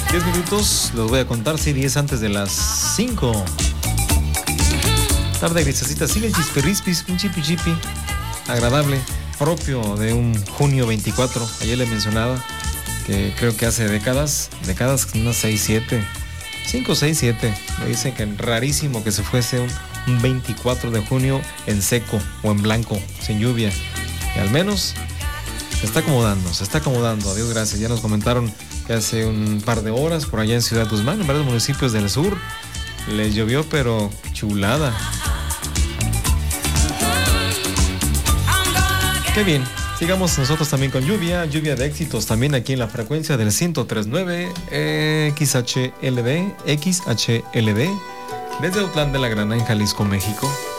10 minutos, los voy a contar, sí, 10 antes de las 5. Tarde grisecita, sigue el chispirrispis, un chipi chipi agradable, propio de un junio 24. Ayer le mencionaba que creo que hace décadas, unas 6, 7, 5, 6, 7. Me dicen que rarísimo que se fuese un 24 de junio en seco o en blanco, sin lluvia. Y al menos se está acomodando, a Dios gracias. Ya nos comentaron que hace un par de horas por allá en Ciudad Guzmán, en varios municipios del sur, les llovió, pero chulada. Qué bien, sigamos nosotros también con lluvia de éxitos también aquí en la frecuencia del 103.9 XHLD, desde Autlán de la Grana en Jalisco, México.